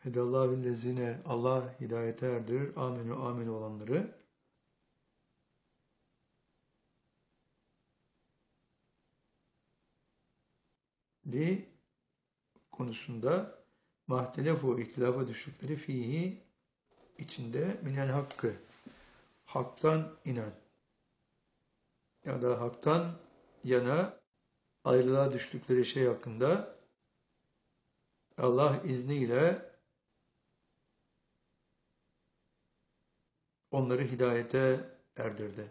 Hedallâhüllezine Allah hidayete erdirir. Amin olanları. Li konusunda mahtelefu ihtilafa düştükleri fihi içinde minel hakkı haktan inen ya da haktan yana ayrılığa düştükleri şey hakkında Allah izniyle onları hidayete erdirdi.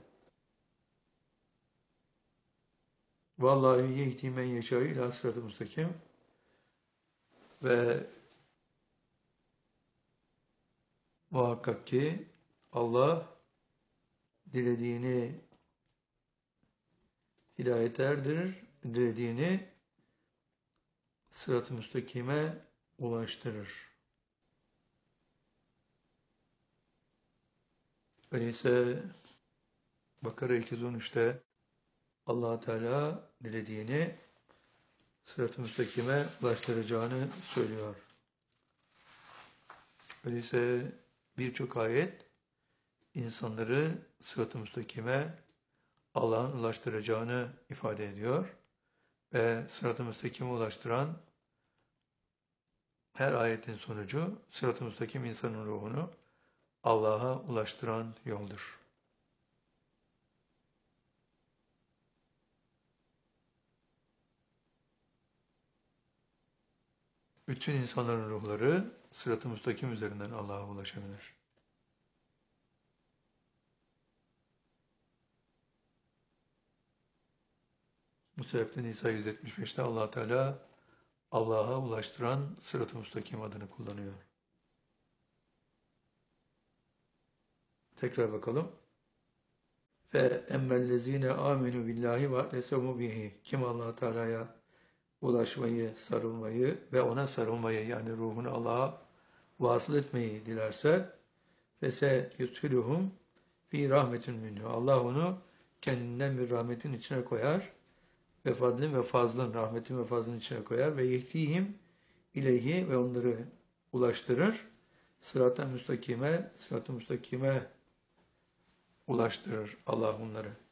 Vallahi yehdi men yeşâ'u ilâ sırat-ı müstakim ve muhakkak ki Allah dilediğini hidayete erdirir, dilediğini sırat-ı müstakime ulaştırır. Öyleyse Bakara 213'te Allah Teala dilediğini sırat-ı müstakime ulaştıracağını söylüyor. Öyleyse birçok ayet insanları sırat-ı müstakime Allah'ın ulaştıracağını ifade ediyor. Ve sırat-ı müstakime ulaştıran her ayetin sonucu sırat-ı müstakim insanın ruhunu Allah'a ulaştıran yoldur. Bütün insanların ruhları sırat-ı müstakim üzerinden Allah'a ulaşabilir. Bu sebeple Nisa 175'te Allah Teala Allah'a ulaştıran sırat-ı müstakim adını kullanıyor. Tekrar bakalım. Ve emmellezine amenu billahi ve tesemu bihi. Kim Allah Teala'ya ulaşmayı, sarılmayı ve ona sarılmayı yani ruhunu Allah'a vasıl etmeyi dilerse fese yuthiluhum fi rahmetin minhu. Allah onu kendinden bir rahmetin içine koyar ve fadlin ve fazlın, rahmetin ve fazlın içine koyar ve yehdihim ileyhi ve onları ulaştırır. Sırat-ı müstakime ulaştırır Allah onları.